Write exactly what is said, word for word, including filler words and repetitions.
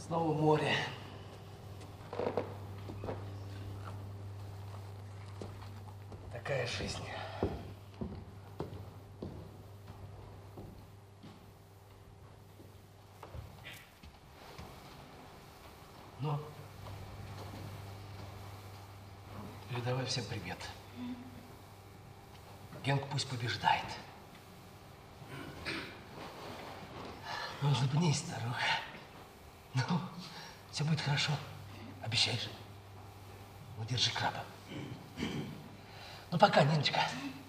Снова море. Такая жизнь. Ну, передавай всем привет. Генк пусть побеждает. Ну, улыбнись, старуха. Ну, все будет хорошо. Обещаешь? Ну, держи краба. Ну, пока, Ниночка.